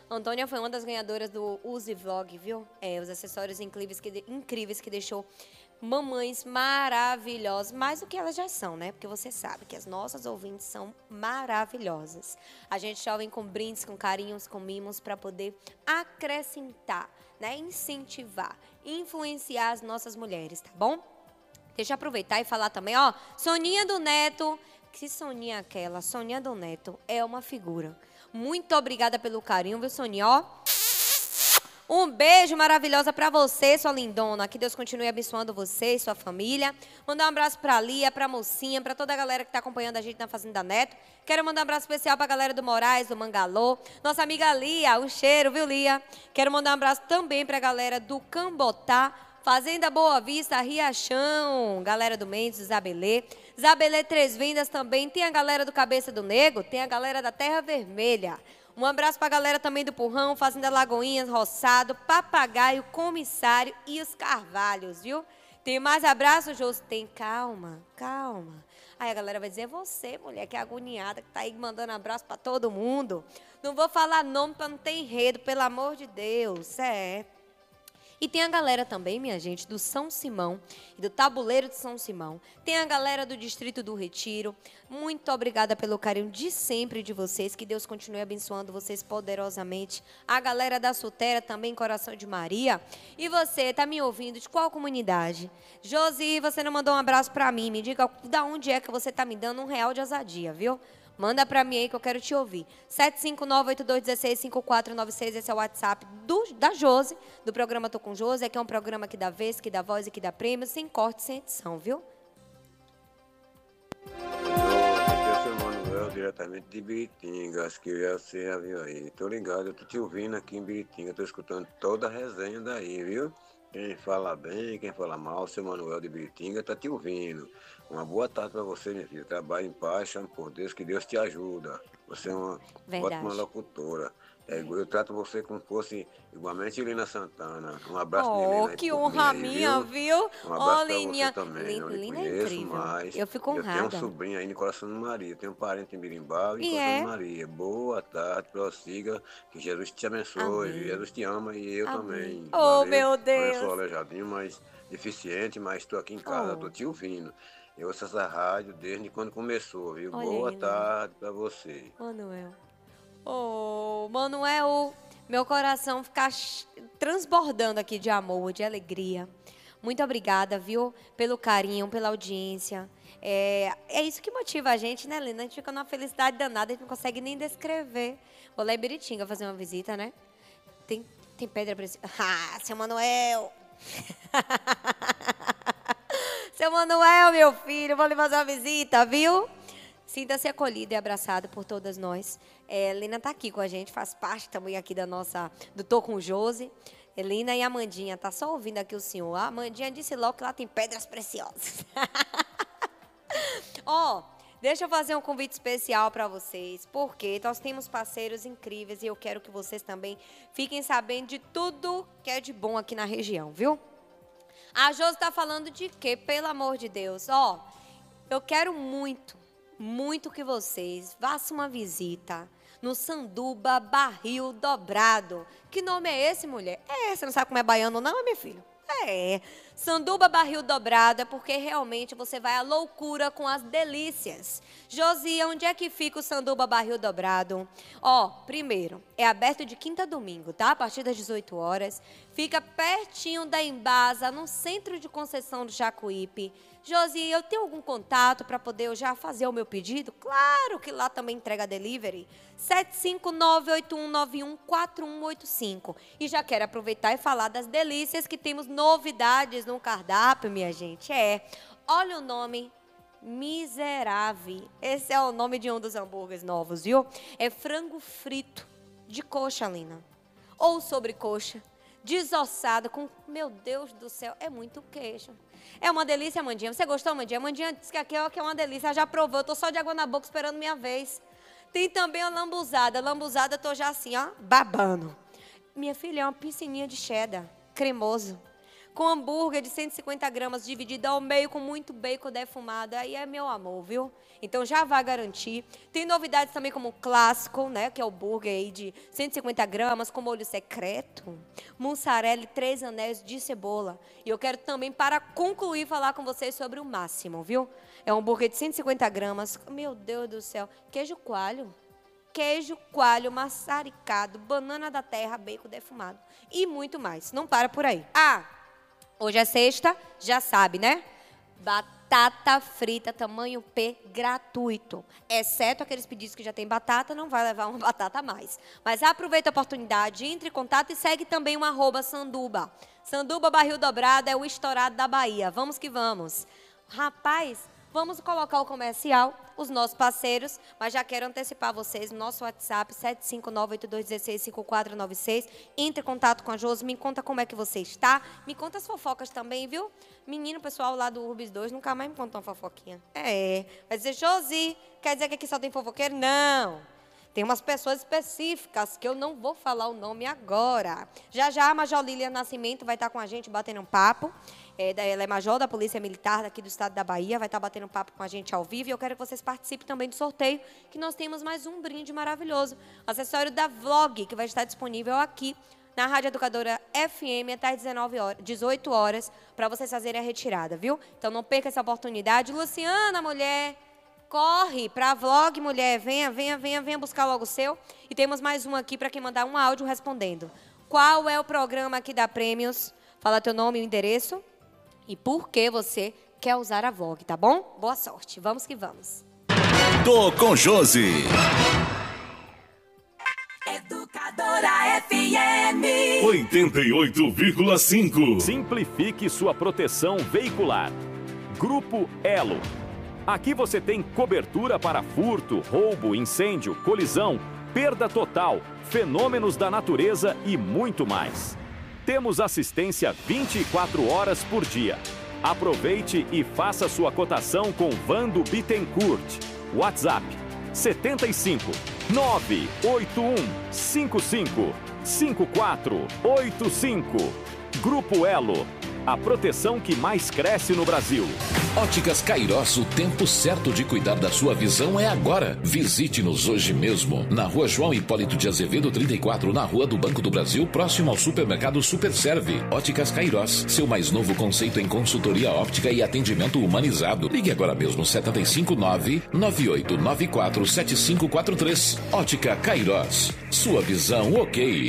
Antônia foi uma das ganhadoras do Use Vlog, viu? Os acessórios incríveis que deixou mamães maravilhosas, mais do que elas já são, né? Porque você sabe que as nossas ouvintes são maravilhosas. A gente já vem com brindes, com carinhos, com mimos para poder acrescentar, né? Incentivar, influenciar as nossas mulheres, tá bom? Deixa eu aproveitar e falar também, ó, Soninha do Neto. Que Soninha é aquela? Soninha do Neto é uma figura. Muito obrigada pelo carinho, viu, Soninha? Ó, um beijo maravilhosa pra você, sua lindona. Que Deus continue abençoando você e sua família. Mandar um abraço pra Lia, pra mocinha, pra toda a galera que tá acompanhando a gente na Fazenda Neto. Quero mandar um abraço especial pra galera do Moraes, do Mangalô. Nossa amiga Lia, um cheiro, viu, Lia? Quero mandar um abraço também pra galera do Cambotá, Fazenda Boa Vista, Riachão, galera do Mendes, Zabelê. Zabelê Três Vendas também. Tem a galera do Cabeça do Nego, tem a galera da Terra Vermelha. Um abraço para a galera também do Purrão, Fazenda Lagoinhas, Roçado, Papagaio, Comissário e os Carvalhos, viu? Tem mais abraço, Josi? Tem, calma, calma. Aí a galera vai dizer, é você, mulher, que é agoniada, que tá aí mandando abraço para todo mundo. Não vou falar nome para não ter enredo, pelo amor de Deus, E tem a galera também, minha gente, do São Simão e do Tabuleiro de São Simão. Tem a galera do Distrito do Retiro. Muito obrigada pelo carinho de sempre de vocês. Que Deus continue abençoando vocês poderosamente. A galera da Sutera também, Coração de Maria. E você, tá me ouvindo de qual comunidade? Josi, você não mandou um abraço pra mim. Me diga da onde é que você tá me dando R$1 de ousadia, viu? Manda pra mim aí que eu quero te ouvir. 759-8216-5496, esse é o WhatsApp da Josi, do programa Tô com Josi. Aqui é um programa que dá vez, que dá voz e que dá prêmio, sem corte, sem edição, viu? Aqui é o seu Manuel, diretamente de Biritinga. Acho que você já viu aí. Tô ligado, eu tô te ouvindo aqui em Biritinga. Tô escutando toda a resenha daí, viu? Quem fala bem, quem fala mal, seu Manuel de Biritinga tá te ouvindo. Uma boa tarde para você, minha filha. Trabalhe em paz, chame por Deus, que Deus te ajuda. Você é uma ótima locutora. Eu trato você como fosse igualmente Lina Santana. Um abraço de Lina aí que por honra mim, minha, viu? Um abraço para Lininha. você também. Não lhe Lina é conheço, incrível. mas Eu fico honrada. eu tenho um sobrinho aí no Coração de Maria. Eu tenho um parente em Birimbau e em E Coração de Maria. Boa tarde, prossiga. Que Jesus te abençoe. Amém. Jesus te ama e eu Amém. também. Oh, Valeu. meu Deus. Eu sou aleijadinho, mas deficiente, mas estou aqui em casa, estou te ouvindo. Eu ouço essa rádio desde quando começou, viu? Olha Boa aí, tarde para você. Manuel. Oh, Manuel, meu coração fica transbordando aqui de amor, de alegria. Muito obrigada, viu? Pelo carinho, pela audiência. É isso que motiva a gente, né, Lina? A gente fica numa felicidade danada, a gente não consegue nem descrever. Vou lá em Biritinga fazer uma visita, né? Tem pedra preciosa. Ah, seu Manuel! Seu Manuel, meu filho, vou lhe fazer uma visita, viu? Sinta-se acolhido e abraçado por todas nós. Lina está aqui com a gente, faz parte também aqui do Tô com Josi. Lina e Amandinha, tá só ouvindo aqui o senhor. A Amandinha disse logo que lá tem pedras preciosas. Ó, deixa eu fazer um convite especial para vocês, porque nós temos parceiros incríveis e eu quero que vocês também fiquem sabendo de tudo que é de bom aqui na região, viu? A Josi está falando de quê? Pelo amor de Deus. Ó, eu quero muito que vocês façam uma visita no Sanduba Barril Dobrado. Que nome é esse, mulher? Você não sabe como é baiano não, meu filho? Sanduba Barril Dobrado é porque realmente você vai à loucura com as delícias. Josi, onde é que fica o Sanduba Barril Dobrado? Ó, primeiro, é aberto de quinta a domingo, tá? A partir das 18 horas. Fica pertinho da Embasa, no centro de Conceição do Jacuípe. Josi, eu tenho algum contato para poder eu já fazer o meu pedido? Claro que lá também entrega delivery. 75981914185. E já quero aproveitar e falar das delícias que temos novidades no cardápio, minha gente. Olha o nome, Miserável. Esse é o nome de um dos hambúrgueres novos, viu? É frango frito de coxa, Lina. Ou sobrecoxa, desossada com... Meu Deus do céu, é muito queijo. É uma delícia, Amandinha. Você gostou, Amandinha? Amandinha disse que aqui é uma delícia. Ela já provou. Eu tô só de água na boca esperando minha vez. Tem também a lambuzada. A lambuzada eu tô já assim, ó, babando. Minha filha, é uma piscininha de cheddar, cremoso, com hambúrguer de 150 gramas dividido ao meio com muito bacon defumado. Aí é meu amor, viu? Então já vai garantir. Tem novidades também como o clássico, né? Que é o hambúrguer aí de 150 gramas com molho secreto, mussarela e 3 anéis de cebola. E eu quero também, para concluir, falar com vocês sobre o máximo, viu? É um hambúrguer de 150 gramas. Meu Deus do céu. Queijo coalho maçaricado, banana da terra, bacon defumado e muito mais. Não para por aí. Hoje é sexta, já sabe, né? Batata frita tamanho P gratuito. Exceto aqueles pedidos que já tem batata, não vai levar uma batata a mais. Mas aproveita a oportunidade, entre em contato e segue também o @Sanduba. Sanduba Barril Dobrado é o estourado da Bahia. Vamos que vamos. Rapaz, vamos colocar o comercial, os nossos parceiros, mas já quero antecipar vocês, nosso WhatsApp, 75982165496. Entre em contato com a Josi, me conta como é que você está. Me conta as fofocas também, viu? Menino, pessoal lá do Urbis 2 nunca mais me contou uma fofoquinha. Vai dizer, Josi, quer dizer que aqui só tem fofoqueiro? Não. Tem umas pessoas específicas que eu não vou falar o nome agora. Já a Major Lília Nascimento vai estar com a gente batendo um papo. Ela é major da Polícia Militar daqui do estado da Bahia, vai estar batendo um papo com a gente ao vivo. E eu quero que vocês participem também do sorteio, que nós temos mais um brinde maravilhoso. Acessório da Vlog, que vai estar disponível aqui na Rádio Educadora FM até às 18 horas, para vocês fazerem a retirada, viu? Então não perca essa oportunidade. Luciana, mulher, corre para a Vlog, mulher. Venha buscar logo o seu. E temos mais um aqui para quem mandar um áudio respondendo. Qual é o programa que dá prêmios? Fala teu nome e o endereço. E por que você quer usar a Vlog, tá bom? Boa sorte. Vamos que vamos. Tô com Josi. Educadora FM 88,5. Simplifique sua proteção veicular. Grupo Elo. Aqui você tem cobertura para furto, roubo, incêndio, colisão, perda total, fenômenos da natureza e muito mais. Temos assistência 24 horas por dia. Aproveite e faça sua cotação com Vando Bittencourt. WhatsApp 75 981 55 5485. Grupo Elo. A proteção que mais cresce no Brasil. Óticas Cairós, o tempo certo de cuidar da sua visão é agora. Visite-nos hoje mesmo, na Rua João Hipólito de Azevedo 34, na Rua do Banco do Brasil, próximo ao supermercado Superserve. Óticas Cairós, seu mais novo conceito em consultoria óptica e atendimento humanizado. Ligue agora mesmo, 759-9894-7543. Ótica Cairós, sua visão ok.